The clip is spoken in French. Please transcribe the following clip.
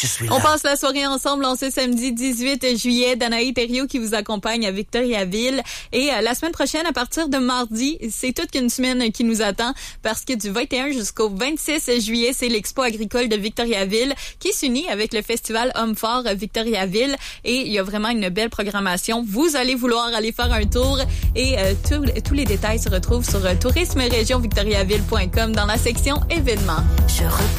je suis là. On passe la soirée ensemble en ce samedi 18 juillet. Danaï Thériault qui vous accompagne à Victoriaville. Et la semaine prochaine, à partir de mardi, c'est toute qu'une semaine qui nous attend parce que du 21 jusqu'au 26 juillet, c'est l'Expo agricole de Victoriaville qui s'unit avec le festival Hommes Forts Victoriaville. Et il y a vraiment une belle programmation. Vous allez vouloir aller faire un tour et tous les détails se retrouvent sur tourismeregionvictoriaville.com dans la section événements.